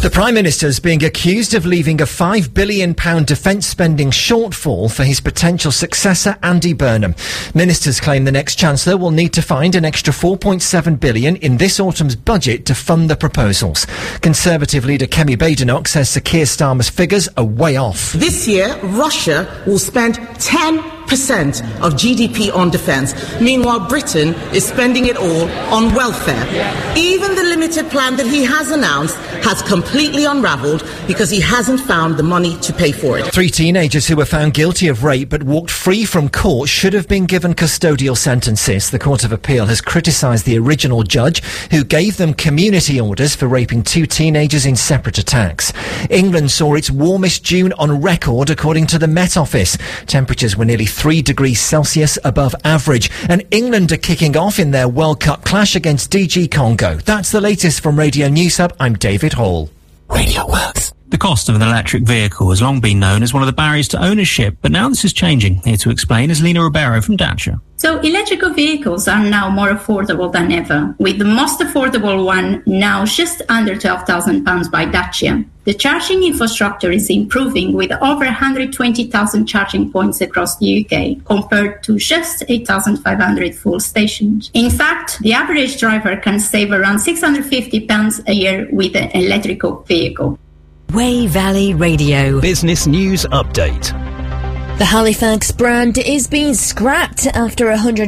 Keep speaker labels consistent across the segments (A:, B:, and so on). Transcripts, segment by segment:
A: The Prime Minister is being accused of leaving a £5 billion defence spending shortfall for his potential successor, Andy Burnham. Ministers claim the next Chancellor will need to find an extra £4.7 billion in this autumn's budget to fund the proposals. Conservative leader Kemi Badenoch says Sir Keir Starmer's figures are way off.
B: This year, Russia will spend 10% of GDP on defence. Meanwhile, Britain is spending it all on welfare. Even the limited plan that he has announced has completely unravelled because he hasn't found the money to pay for it.
A: 3 teenagers who were found guilty of rape but walked free from court should have been given custodial sentences. The Court of Appeal has criticised the original judge who gave them community orders for raping 2 teenagers in separate attacks. England saw its warmest June on record according to the Met Office. Temperatures were nearly 3 degrees Celsius above average, and England are kicking off in their World Cup clash against DG Congo. That's the latest from Radio News Hub. I'm David Hall. Radio Works.
C: The cost of an electric vehicle has long been known as one of the barriers to ownership, but now this is changing. Here to explain is Lena Ribeiro from Dacia.
D: So electrical vehicles are now more affordable than ever, with the most affordable one now just under £12,000 by Dacia. The charging infrastructure is improving with over 120,000 charging points across the UK, compared to just 8,500 full stations. In fact, the average driver can save around £650 a year with an electrical vehicle.
E: Wey Valley Radio.
F: Business News Update.
G: The Halifax brand is being scrapped after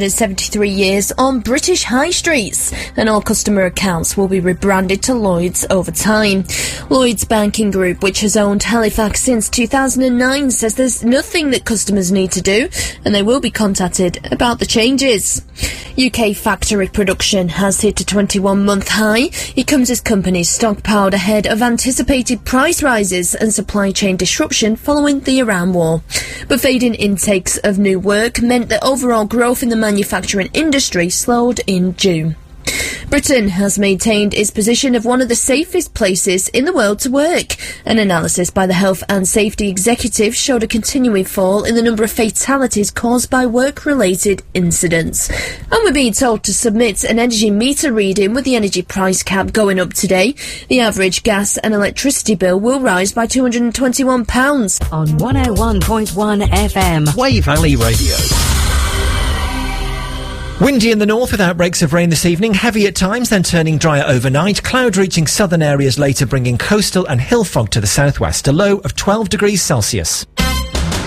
G: 173 years on British high streets, and all customer accounts will be rebranded to Lloyds over time. Lloyds Banking Group, which has owned Halifax since 2009, says there's nothing that customers need to do, and they will be contacted about the changes. UK factory production has hit a 21-month high. It comes as companies stockpiled ahead of anticipated price rises and supply chain disruption following the Iran war. But fading intakes of new work meant that overall growth in the manufacturing industry slowed in June. Britain has maintained its position of one of the safest places in the world to work. An analysis by the Health and Safety Executive showed a continuing fall in the number of fatalities caused by work-related incidents. And we're being told to submit an energy meter reading with the energy price cap going up today. The average gas and electricity bill will rise by £221.
E: On 101.1 FM.
F: Wey Valley Radio.
A: Windy in the north with outbreaks of rain this evening, heavy at times, then turning drier overnight. Cloud reaching southern areas later, bringing coastal and hill fog to the southwest. A low of 12 degrees Celsius.